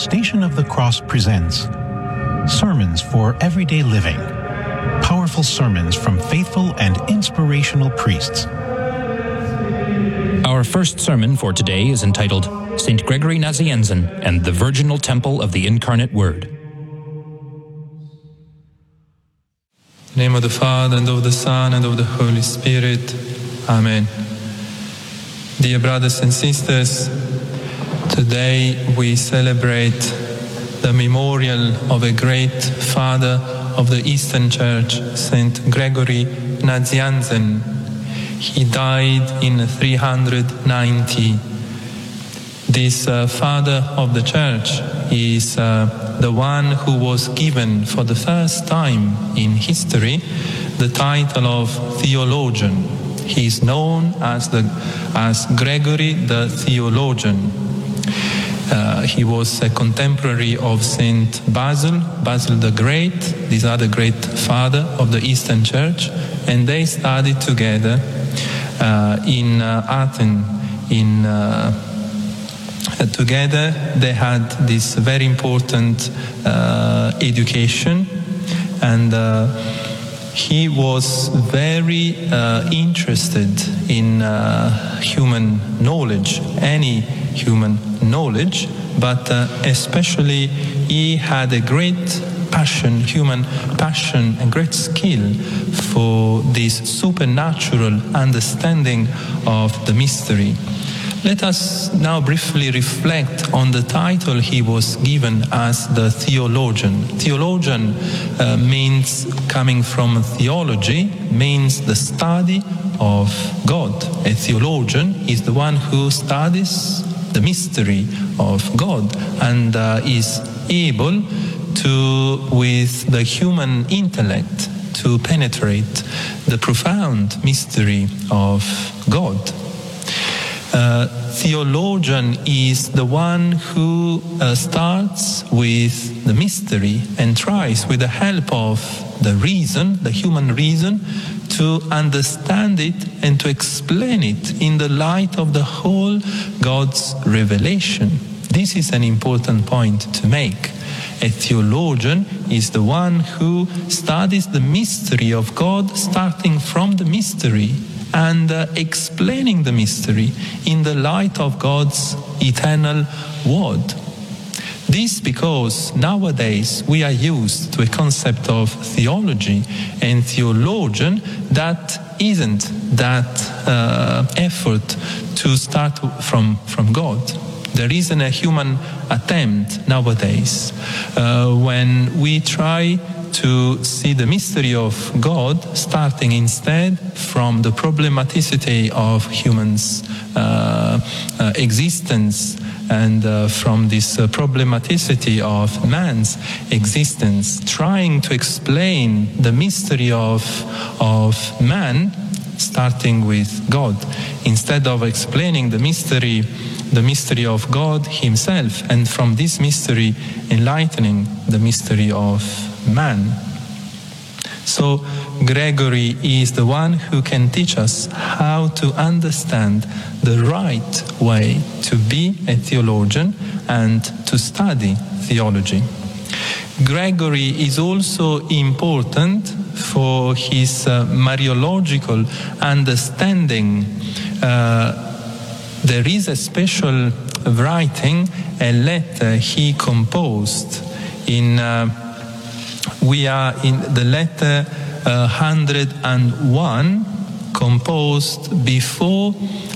Station of the Cross presents Sermons for Everyday Living. Powerful sermons from faithful and inspirational priests. Our first sermon for today is entitled St. Gregory Nazianzen and the Virginal Temple of the Incarnate Word. In the name of the Father, and of the Son, and of the Holy Spirit. Amen. Dear brothers and sisters, today we celebrate the memorial of a great father of the Eastern Church, St. Gregory Nazianzen. He died in 390. This father of the Church is the one who was given for the first time in history the title of theologian. He is known as Gregory the Theologian. He was a contemporary of Saint Basil the Great. These are the great father of the Eastern Church, and they studied together in Athens. Together they had this very important education, and he was very interested in human knowledge, any human knowledge, but especially he had a great passion, human passion, and great skill for this supernatural understanding of the mystery. Let us now briefly reflect on the title he was given as the theologian. Theologian means, coming from theology, means the study of God. A theologian is the one who studies the mystery of God and is able to, with the human intellect, to penetrate the profound mystery of God. Theologian is the one who starts with the mystery and tries, with the help of the reason, the human reason, to understand it and to explain it in the light of the whole God's revelation. This is an important point to make. A theologian is the one who studies the mystery of God, starting from the mystery and explaining the mystery in the light of God's eternal word. This because nowadays we are used to a concept of theology and theologian that isn't that effort to start from God. There isn't a human attempt nowadays when we try to see the mystery of God, starting instead from the problematicity of humans' existence and from this problematicity of man's existence, trying to explain the mystery of man, starting with God, instead of explaining the mystery of God himself, and from this mystery enlightening the mystery of man. So Gregory is the one who can teach us how to understand the right way to be a theologian and to study theology. Gregory is also important for his Mariological understanding. There is a special writing, a letter he composed we are in the letter 101, composed before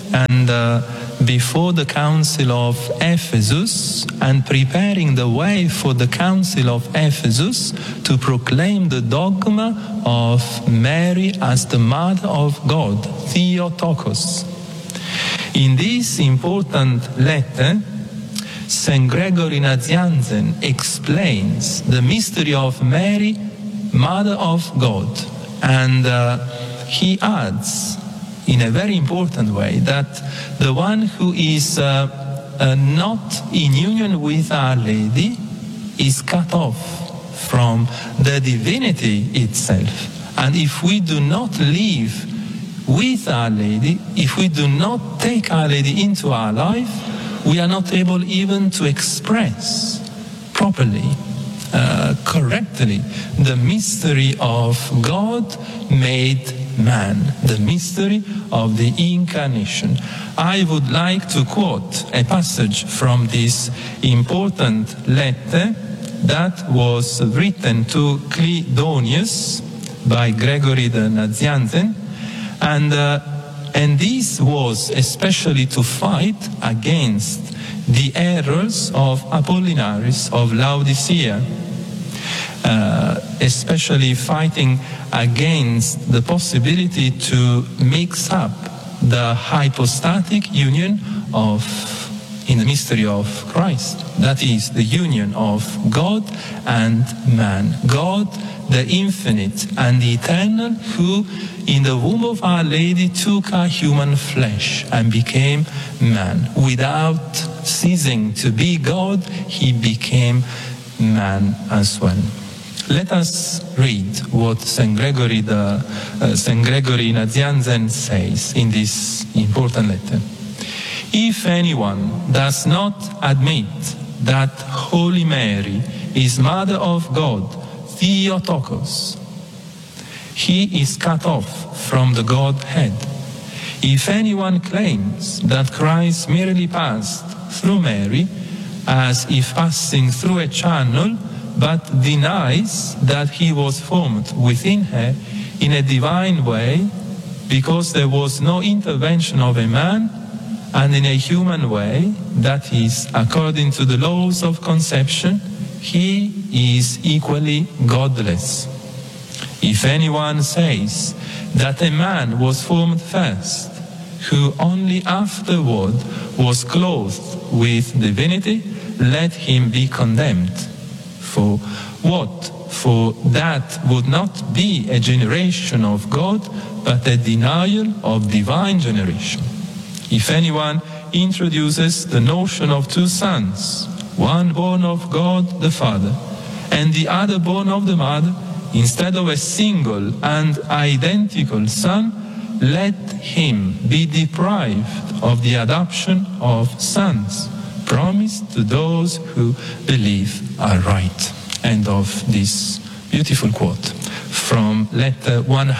the Council of Ephesus, and preparing the way for the Council of Ephesus to proclaim the dogma of Mary as the Mother of God, Theotokos. In this important letter, St. Gregory Nazianzen explains the mystery of Mary, Mother of God, and he adds in a very important way that the one who is not in union with Our Lady is cut off from the divinity itself. And if we do not live with Our Lady, if we do not take Our Lady into our life, we are not able even to express properly, correctly, the mystery of God made man, the mystery of the incarnation. I would like to quote a passage from this important letter that was written to Cleidonius by Gregory the Nazianzen, and this was especially to fight against the errors of Apollinaris of Laodicea, especially fighting against the possibility to mix up the hypostatic union in the mystery of Christ. That is the union of God and man. God, the infinite and the eternal, who in the womb of Our Lady took a human flesh and became man. Without ceasing to be God, he became man as well. Let us read what Saint Gregory Nazianzen says in this important letter. If anyone does not admit that Holy Mary is Mother of God, Theotokos, he is cut off from the Godhead. If anyone claims that Christ merely passed through Mary, as if passing through a channel, but denies that he was formed within her in a divine way, because there was no intervention of a man, and in a human way, that is, according to the laws of conception, he is equally godless. If anyone says that a man was formed first, who only afterward was clothed with divinity, let him be condemned. For what? For that would not be a generation of God, but a denial of divine generation. If anyone introduces the notion of two sons, one born of God the Father, and the other born of the Mother, instead of a single and identical son, let him be deprived of the adoption of sons promised to those who believe aright. End of this beautiful quote from letter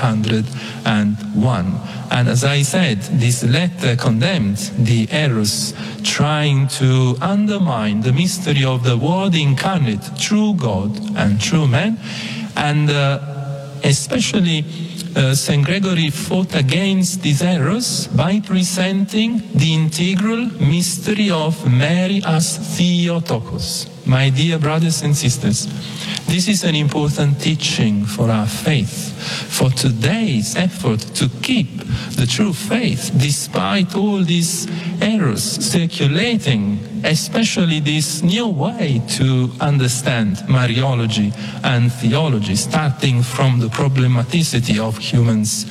101. And as I said, this letter condemned the errors trying to undermine the mystery of the Word incarnate, true God and true man. And especially St. Gregory fought against these errors by presenting the integral mystery of Mary as Theotokos. My dear brothers and sisters, this is an important teaching for our faith, for today's effort to keep the true faith despite all these errors circulating, especially this new way to understand Mariology and theology, starting from the problematicity of humans'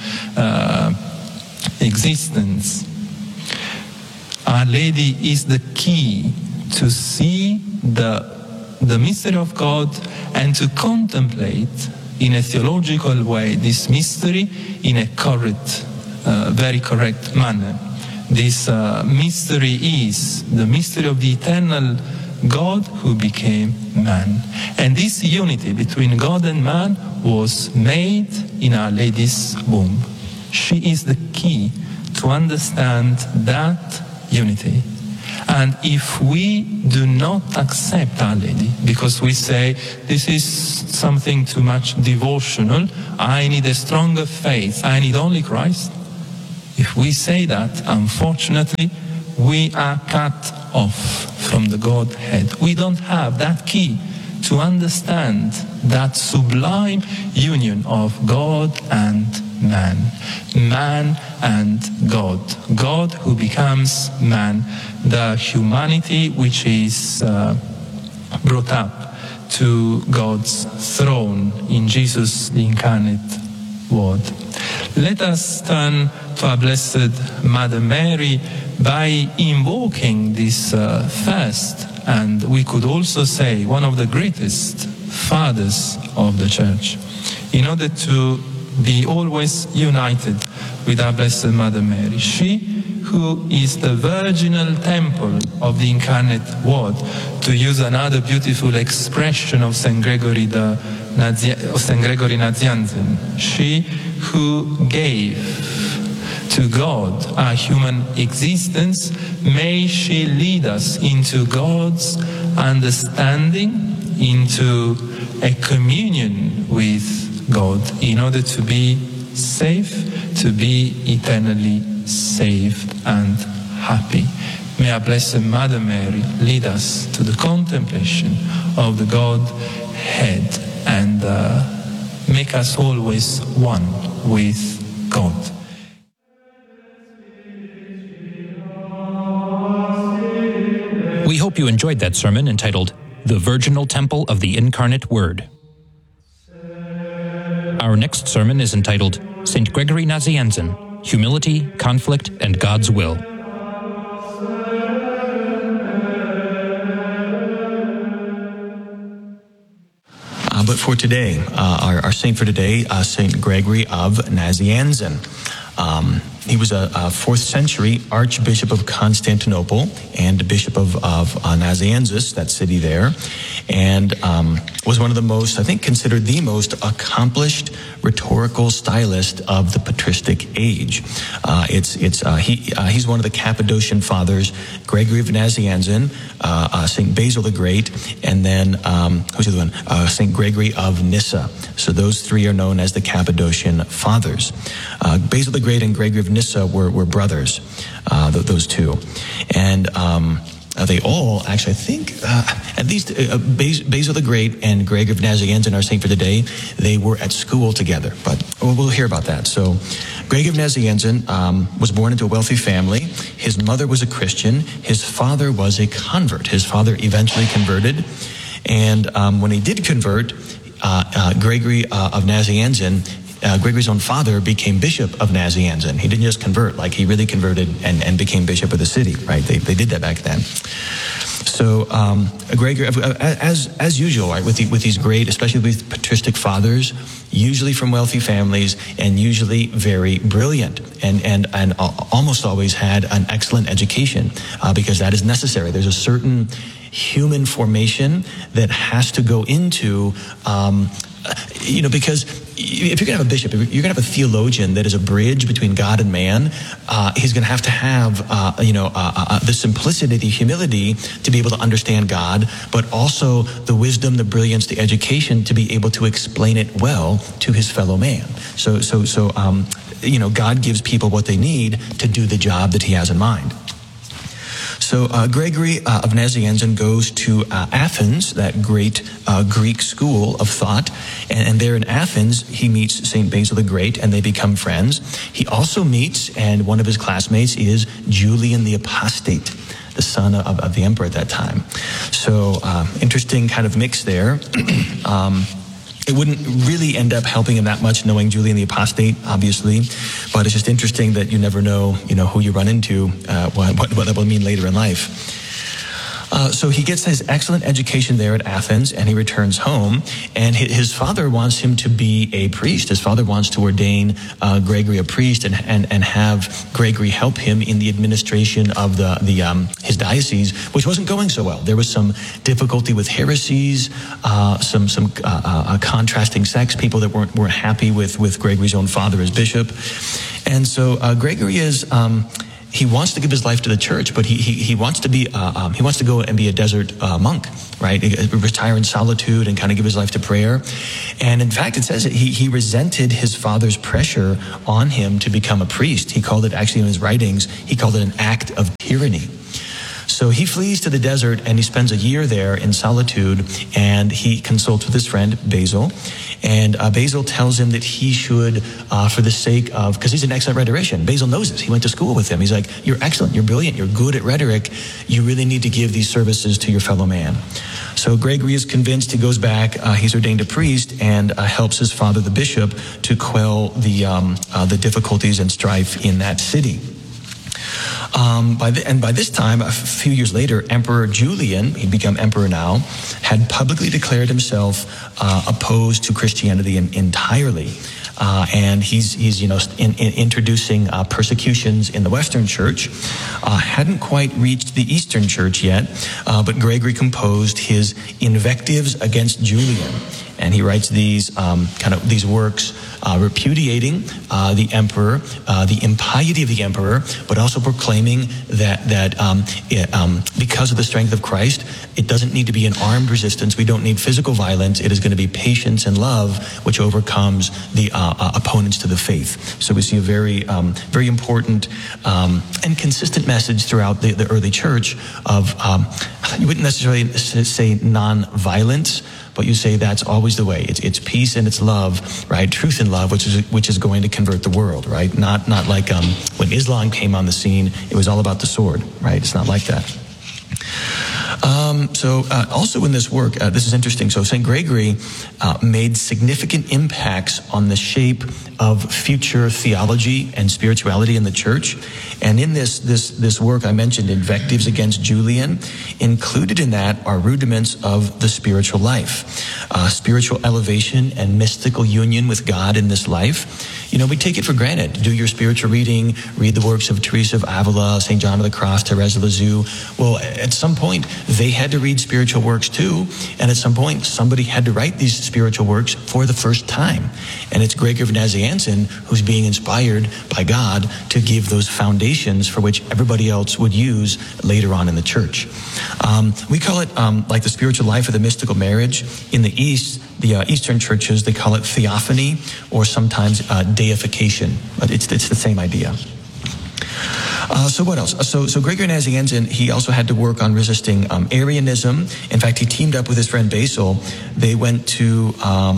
existence. Our Lady is the key to see the mystery of God and to contemplate in a theological way this mystery in a correct, very correct manner. This mystery is the mystery of the eternal God who became man. And this unity between God and man was made in Our Lady's womb. She is the key to understand that unity. And if we do not accept Our Lady, because we say, this is something too much devotional, I need a stronger faith, I need only Christ. If we say that, unfortunately, we are cut off from the Godhead. We don't have that key to understand that sublime union of God and man. Man and God. God who becomes man. The humanity which is brought up to God's throne in Jesus, the incarnate Word. Let us turn to our Blessed Mother Mary by invoking this first, and we could also say one of the greatest fathers of the Church, in order to be always united with our Blessed Mother Mary. She who is the virginal temple of the incarnate Word, to use another beautiful expression of Saint Gregory Nazianzen. She who gave to God our human existence, may she lead us into God's understanding, into a communion with God, in order to be safe, to be eternally saved and happy. May our Blessed Mother Mary lead us to the contemplation of the Godhead and make us always one with God. We hope you enjoyed that sermon entitled The Virginal Temple of the Incarnate Word. Our next sermon is entitled St. Gregory Nazianzen, Humility, Conflict, and God's Will. But for today, our saint for today, St. Gregory of Nazianzen. He was a 4th century Archbishop of Constantinople and Bishop of Nazianzus, that city there, and was one of the most, I think, considered the most accomplished rhetorical stylist of the patristic age. He's one of the Cappadocian fathers, Gregory of Nazianzen, St. Basil the Great, and then, who's the other one? St. Gregory of Nyssa. So those three are known as the Cappadocian fathers. Basil the Great and Gregory of Nyssa were brothers, those two. And they all, actually, I think, at least Basil the Great and Gregory of Nazianzen, our saint for today, they were at school together. But we'll hear about that. So Gregory of Nazianzen was born into a wealthy family. His mother was a Christian. His father was a convert. His father eventually converted. And when he did convert, Gregory of Nazianzen, Gregory's own father, became Bishop of Nazianzen. He didn't just convert, like he really converted and became Bishop of the city, right? They did that back then. So Gregory, as usual, right, with these great, especially with patristic fathers, usually from wealthy families and usually very brilliant, and almost always had an excellent education, because that is necessary. There's a certain human formation that has to go into, because if you're going to have a bishop, if you're going to have a theologian that is a bridge between God and man, he's going to have the simplicity, the humility to be able to understand God, but also the wisdom, the brilliance, the education to be able to explain it well to his fellow man. So God gives people what they need to do the job that he has in mind. So Gregory of Nazianzen goes to Athens, that great Greek school of thought, and there in Athens he meets St. Basil the Great, and they become friends. He also meets, and one of his classmates is Julian the Apostate, the son of the emperor at that time. So interesting kind of mix there. It wouldn't really end up helping him that much knowing Julian the Apostate, obviously, but it's just interesting that you never know, who you run into, what that will mean later in life. So he gets his excellent education there at Athens, and he returns home, and his father wants him to be a priest. His father wants to ordain Gregory a priest and have Gregory help him in the administration of his diocese, which wasn't going so well. There was some difficulty with heresies, some contrasting sects, people that weren't happy with Gregory's own father as bishop. And so Gregory is... he wants to give his life to the church, but he wants to go and be a desert monk, right? Retire in solitude and kind of give his life to prayer. And in fact, it says that he resented his father's pressure on him to become a priest. He called it, actually in his writings, he called it an act of tyranny. So he flees to the desert and he spends a year there in solitude, and he consults with his friend Basil. And Basil tells him that he should, for the sake of, because he's an excellent rhetorician. Basil knows this. He went to school with him. He's like, you're excellent, you're brilliant, you're good at rhetoric. You really need to give these services to your fellow man. So Gregory is convinced. He goes back. He's ordained a priest and helps his father, the bishop, to quell the difficulties and strife in that city. By this time, a few years later, Emperor Julian, he'd become emperor now, had publicly declared himself opposed to Christianity entirely. and he's introducing persecutions in the Western Church. Hadn't quite reached the Eastern Church yet, but Gregory composed his Invectives Against Julian, and he writes these these works repudiating the emperor, the impiety of the emperor, but also proclaiming that because of the strength of Christ, it doesn't need to be an armed resistance. We don't need physical violence. It is going to be patience and love which overcomes the opponents to the faith. So we see a very important and consistent message throughout the early church of, you wouldn't necessarily say non-violence, but you say that's always the way. It's peace and it's love, right? Truth and love, which is going to convert the world, right? Not like when Islam came on the scene, it was all about the sword, right? It's not like that. Also in this work, this is interesting. So St. Gregory made significant impacts on the shape of future theology and spirituality in the church. And in this work I mentioned, Invectives Against Julian, included in that are rudiments of the spiritual life, spiritual elevation and mystical union with God in this life. We take it for granted. Do your spiritual reading, read the works of Teresa of Avila, St. John of the Cross, Therese of Lisieux. Well, at some point, they had to read spiritual works too, and at some point, somebody had to write these spiritual works for the first time. And it's Gregory of Nazianzen who's being inspired by God to give those foundations for which everybody else would use later on in the church. We call it like the spiritual life of the mystical marriage. In the East, the Eastern churches, they call it theophany or sometimes deification, but it's the same idea. So what else? So Gregory Nazianzen, he also had to work on resisting Arianism. In fact, he teamed up with his friend Basil. They went to,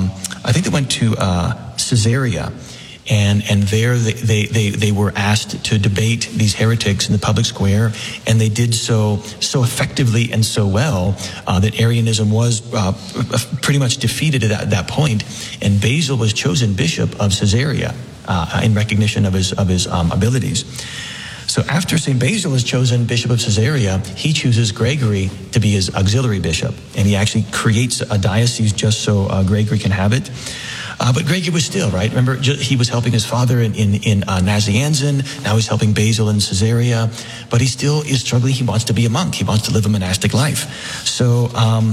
Caesarea. And there they were asked to debate these heretics in the public square, and they did so effectively and so well that Arianism was pretty much defeated at that point. And Basil was chosen bishop of Caesarea in recognition of his abilities. So after St. Basil is chosen bishop of Caesarea, he chooses Gregory to be his auxiliary bishop, and he actually creates a diocese just so Gregory can have it. But Gregory was still, right? Remember, he was helping his father in Nazianzen. Now he's helping Basil in Caesarea. But he still is struggling. He wants to be a monk. He wants to live a monastic life. So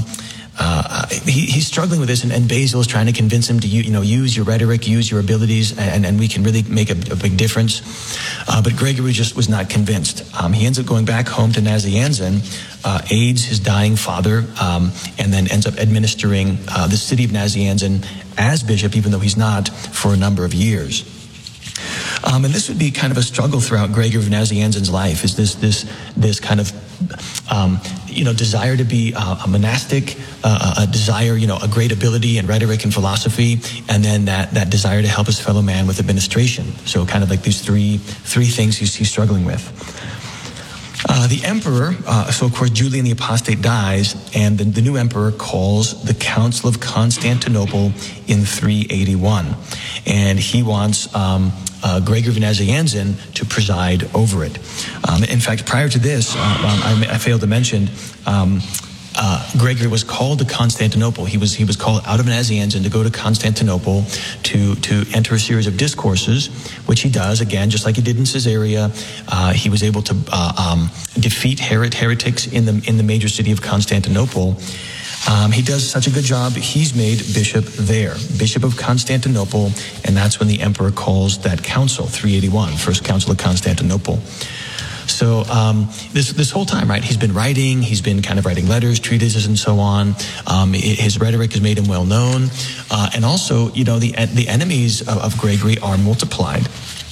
he's struggling with this, and Basil is trying to convince him to use your rhetoric, use your abilities, and we can really make a big difference. But Gregory just was not convinced. He ends up going back home to Nazianzen, aids his dying father, and then ends up administering the city of Nazianzen as bishop, even though he's not, for a number of years. And this would be kind of a struggle throughout Gregory of Nazianzen's life, is this kind of desire to be a monastic, a desire, a great ability in rhetoric and philosophy, and then that desire to help his fellow man with administration. So kind of like these three things he's struggling with. The emperor, so of course Julian the Apostate dies, and the new emperor calls the Council of Constantinople in 381. And he wants Gregory of Nazianzen to preside over it. In fact, prior to this, I failed to mention, Gregory was called to Constantinople. He was called out of Nazianzen to go to Constantinople to enter a series of discourses, which he does, again, just like he did in Caesarea. He was able to defeat heretics in the major city of Constantinople. He does such a good job, he's made bishop there, Bishop of Constantinople, and that's when the emperor calls that council, 381, First Council of Constantinople. So this whole time, right, he's been kind of writing letters, treatises, and so on. His rhetoric has made him well known. And also, the enemies of Gregory are multiplied.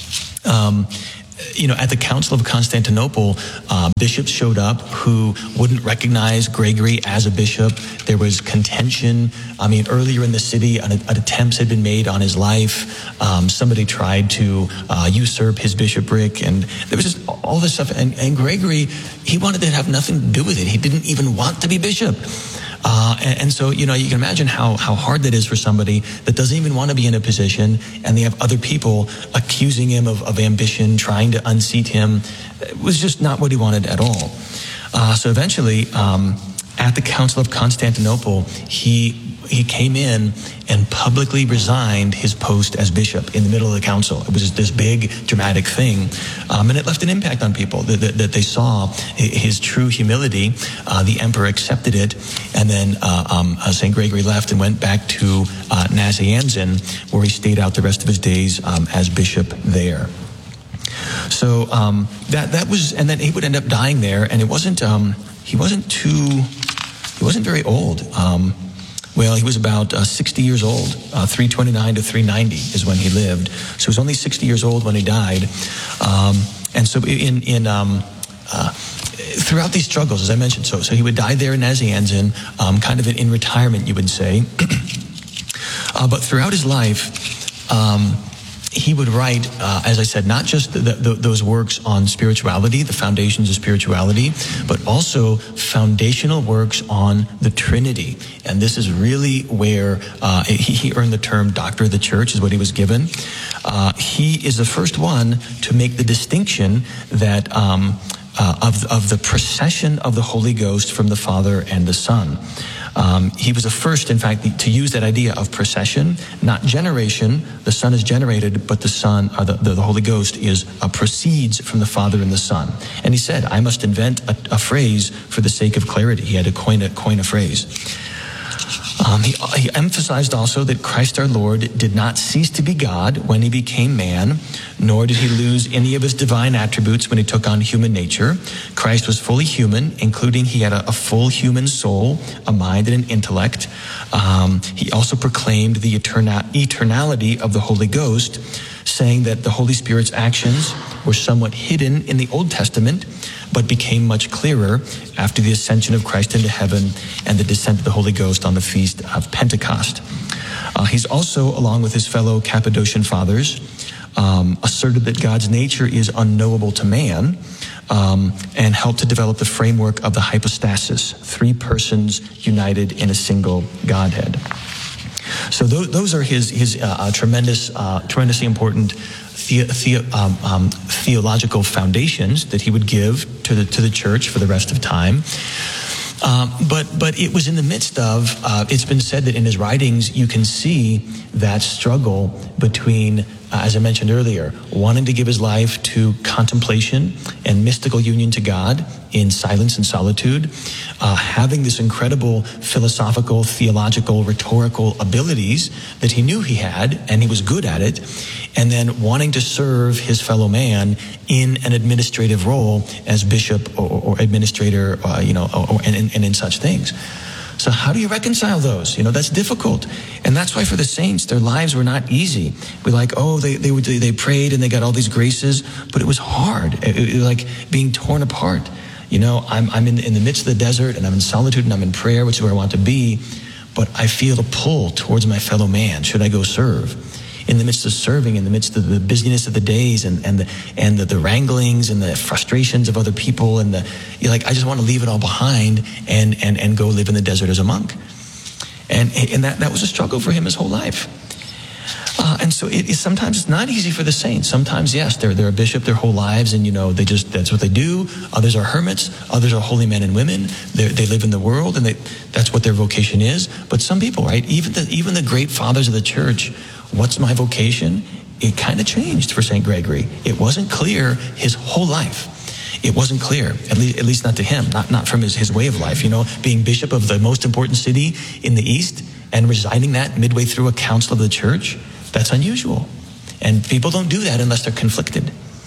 At the Council of Constantinople, bishops showed up who wouldn't recognize Gregory as a bishop. There was contention. Earlier in the city, attempts had been made on his life. Somebody tried to usurp his bishopric, and there was just all this stuff. And Gregory, he wanted to have nothing to do with it. He didn't even want to be bishop. And so, you can imagine how hard that is for somebody that doesn't even want to be in a position, and they have other people accusing him of ambition, trying to unseat him. It was just not what he wanted at all. So eventually, at the Council of Constantinople, he he came in and publicly resigned his post as bishop in the middle of the council. It was this big, dramatic thing, and it left an impact on people that they saw his true humility. The emperor accepted it, and then St. Gregory left and went back to Nazianzen, where he stayed out the rest of his days as bishop there. So that was, and then he would end up dying there, and it wasn't. He wasn't very old. Well, he was about 60 years old. 329 to 390 is when he lived. So he was only 60 years old when he died. And so throughout these struggles, as I mentioned, so he would die there in Nazianzen, kind of in retirement, you would say. But throughout his life, he would write, as I said, not just those works on spirituality, the foundations of spirituality, but also foundational works on the Trinity. And this is really where he earned the term Doctor of the Church, is what he was given. He is the first one to make the distinction that of the procession of the Holy Ghost from the Father and the Son. He was the first, in fact, to use that idea of procession, not generation. The Son is generated, but the Son, the Holy Ghost, proceeds from the Father and the Son. And he said, "I must invent a phrase for the sake of clarity." He had to coin a phrase. He emphasized also that Christ our Lord did not cease to be God when he became man, nor did he lose any of his divine attributes when he took on human nature. Christ was fully human, including he had a full human soul, a mind, and an intellect. He also proclaimed the eternality of the Holy Ghost, saying that the Holy Spirit's actions were somewhat hidden in the Old Testament, but became much clearer after the ascension of Christ into heaven and the descent of the Holy Ghost on the feast of Pentecost. He's also, along with his fellow Cappadocian fathers, asserted that God's nature is unknowable to man, and helped to develop the framework of the hypostasis, three persons united in a single Godhead. So those are his tremendously important theological foundations that he would give to the church for the rest of time. But it was in the midst of, it's been said that in his writings you can see that struggle between, as I mentioned earlier, wanting to give his life to contemplation and mystical union to God in silence and solitude, having this incredible philosophical, theological, rhetorical abilities that he knew he had, and he was good at it, and then wanting to serve his fellow man in an administrative role as bishop or administrator, and in such things. So how do you reconcile those? That's difficult. And that's why for the saints, their lives were not easy. We're like, they prayed and they got all these graces, but it was hard. It was like being torn apart. I'm in the midst of the desert, and I'm in solitude, and I'm in prayer, which is where I want to be, but I feel a pull towards my fellow man. Should I go serve? In the midst of serving, in the midst of the busyness of the days and the wranglings and the frustrations of other people, and I just want to leave it all behind and go live in the desert as a monk. And that was a struggle for him his whole life. And so sometimes it's not easy for the saints. Sometimes, yes, they're a bishop their whole lives, and that's what they do. Others are hermits. Others are holy men and women. They live in the world, and that's what their vocation is. But some people, right? Even the great fathers of the church. What's my vocation? It kind of changed for St. Gregory. It wasn't clear his whole life. It wasn't clear, at least not to him, not from his way of life. Being bishop of the most important city in the East and resigning that midway through a council of the church, that's unusual. And people don't do that unless they're conflicted.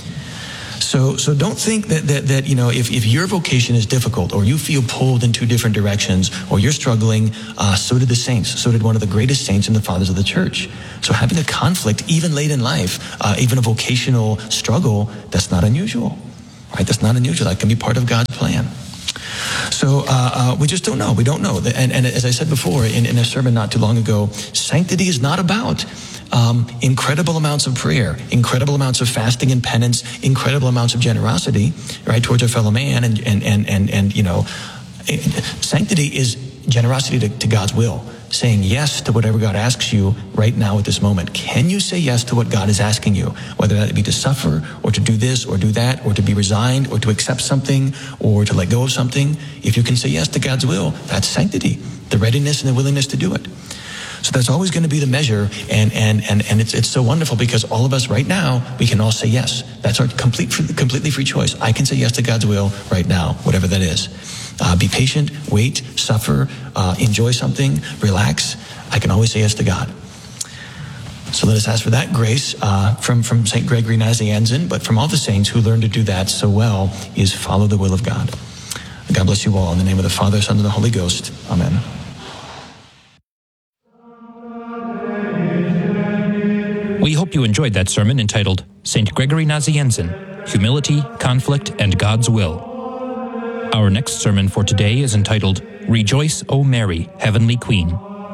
So don't think that if your vocation is difficult, or you feel pulled in two different directions, or you're struggling, so did the saints. So did one of the greatest saints and the fathers of the church. So having a conflict, even late in life, even a vocational struggle, that's not unusual, right? That's not unusual. That can be part of God's plan. So we just don't know. We don't know. And as I said before in a sermon not too long ago, sanctity is not about incredible amounts of prayer, incredible amounts of fasting and penance, incredible amounts of generosity, right, towards our fellow man, and sanctity is generosity to God's will, saying yes to whatever God asks you right now at this moment. Can you say yes to what God is asking you, whether that be to suffer, or to do this or do that, or to be resigned, or to accept something, or to let go of something? If you can say yes to God's will, that's sanctity, the readiness and the willingness to do it. So that's always going to be the measure, and it's so wonderful because all of us right now, we can all say yes. That's our completely free choice. I can say yes to God's will right now, whatever that is. Be patient, wait, suffer, enjoy something, relax. I can always say yes to God. So let us ask for that grace from St. Gregory Nazianzen, but from all the saints who learn to do that so well, is follow the will of God. God bless you all. In the name of the Father, Son, and the Holy Ghost. Amen. We hope you enjoyed that sermon entitled St. Gregory Nazianzen, Humility, Conflict, and God's Will. Our next sermon for today is entitled Rejoice, O Mary, Heavenly Queen.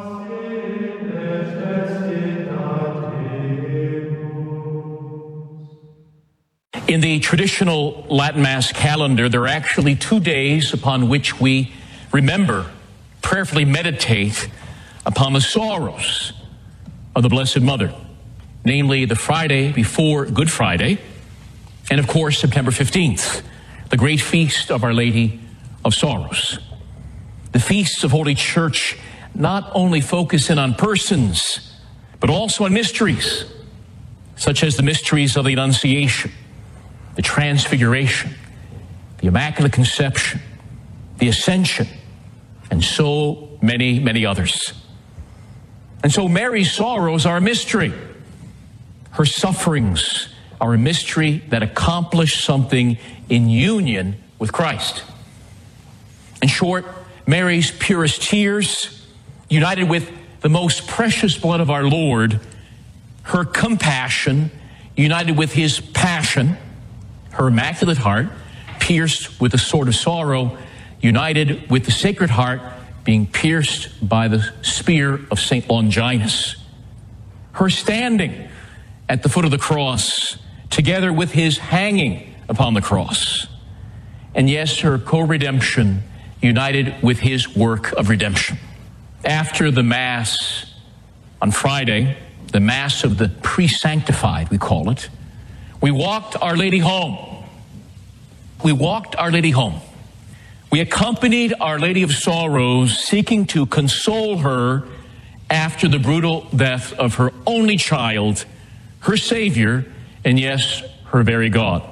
In the traditional Latin Mass calendar, there are actually 2 days upon which we remember, prayerfully meditate upon the sorrows of the Blessed Mother, namely the Friday before Good Friday, and of course September 15th, the great feast of Our Lady of Sorrows. The feasts of Holy Church not only focus in on persons, but also on mysteries, such as the mysteries of the Annunciation, the Transfiguration, the Immaculate Conception, the Ascension, and so many, many others. And so Mary's sorrows are a mystery. Her sufferings are a mystery that accomplish something in union with Christ. In short, Mary's purest tears, united with the most precious blood of our Lord, her compassion, united with his passion, her immaculate heart, pierced with the sword of sorrow, united with the Sacred Heart, being pierced by the spear of St. Longinus. Her standing at the foot of the cross, together with his hanging upon the cross. And yes, her co-redemption, united with his work of redemption. After the Mass on Friday, the Mass of the Pre-Sanctified, we call it, we walked Our Lady home. We walked Our Lady home. We accompanied Our Lady of Sorrows, seeking to console her after the brutal death of her only child, her Savior, and yes, her very God.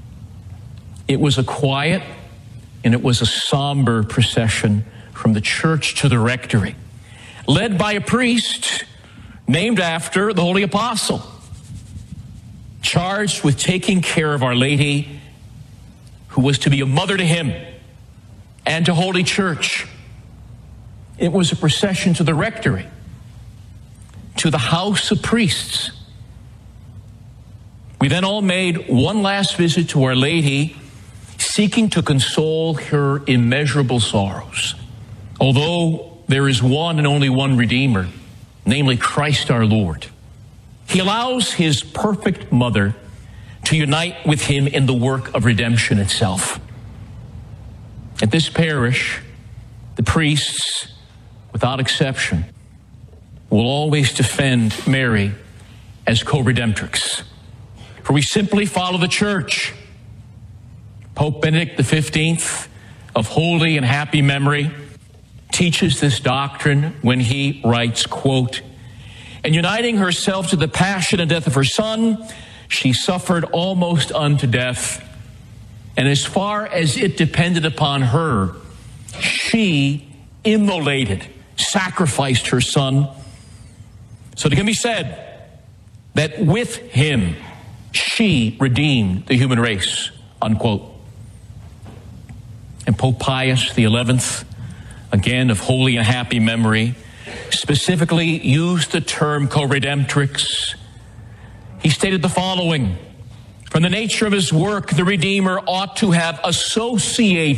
It was a quiet and it was a somber procession from the church to the rectory, led by a priest named after the Holy Apostle, charged with taking care of Our Lady, who was to be a mother to him and to Holy Church. It was a procession to the rectory, to the house of priests. We then all made one last visit to Our Lady, seeking to console her immeasurable sorrows. Although there is one and only one Redeemer, namely Christ our Lord, he allows his perfect mother to unite with him in the work of redemption itself. At this parish, the priests, without exception, will always defend Mary as co-redemptrix. For we simply follow the church. Pope Benedict XV, of holy and happy memory, teaches this doctrine when he writes, quote, "And uniting herself to the passion and death of her Son, she suffered almost unto death. And as far as it depended upon her, she immolated, sacrificed her Son. So it can be said that with him, she redeemed the human race," unquote. And Pope Pius XI, again of holy and happy memory, specifically used the term co-redemptrix. He stated the following: "From the nature of his work, the Redeemer ought to have associated